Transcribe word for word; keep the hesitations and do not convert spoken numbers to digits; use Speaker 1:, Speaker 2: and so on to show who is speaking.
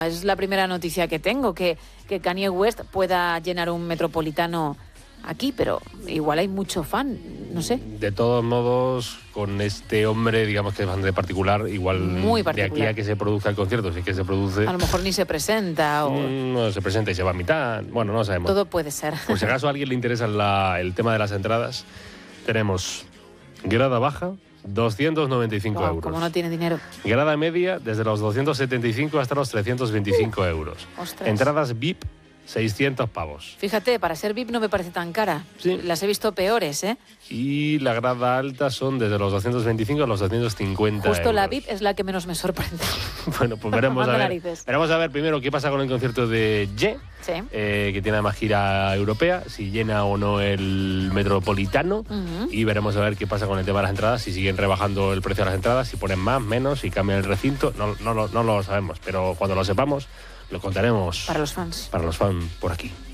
Speaker 1: Es la primera noticia que tengo, que, que Kanye West pueda llenar un Metropolitano aquí, pero igual hay mucho fan, no sé.
Speaker 2: De todos modos, con este hombre, digamos que es bastante particular, igual
Speaker 1: Muy particular.
Speaker 2: De aquí a que se produzca el concierto, sí que se produce...
Speaker 1: A lo mejor ni se presenta o...
Speaker 2: No se presenta y se va a mitad, bueno, no sabemos.
Speaker 1: Todo puede ser.
Speaker 2: Por si acaso a alguien le interesa la, el tema de las entradas, tenemos grada baja, doscientos noventa y cinco
Speaker 1: Wow,
Speaker 2: euros.
Speaker 1: como no tiene dinero.
Speaker 2: Grada media, desde los doscientos setenta y cinco hasta los trescientos veinticinco uh, euros.
Speaker 1: Ostras.
Speaker 2: Entradas V I P, seiscientos pavos.
Speaker 1: Fíjate, para ser V I P no me parece tan cara.
Speaker 2: Sí.
Speaker 1: Las he visto peores, ¿eh?
Speaker 2: Y la grada alta son desde los doscientos veinticinco a los doscientos cincuenta
Speaker 1: Justo
Speaker 2: euros.
Speaker 1: la V I P es la que menos me sorprende.
Speaker 2: Bueno, pues veremos a ver.
Speaker 1: Narices.
Speaker 2: Veremos a ver primero qué pasa con el concierto de Ye,
Speaker 1: Sí.
Speaker 2: eh, que tiene además gira europea, si llena o no el Metropolitano.
Speaker 1: Uh-huh.
Speaker 2: Y veremos a ver qué pasa con el tema de las entradas, si siguen rebajando el precio de las entradas, si ponen más, menos, si cambian el recinto. No, no, no, no lo sabemos, pero cuando lo sepamos, lo contaremos.
Speaker 1: Para los fans.
Speaker 2: Para los fans por aquí.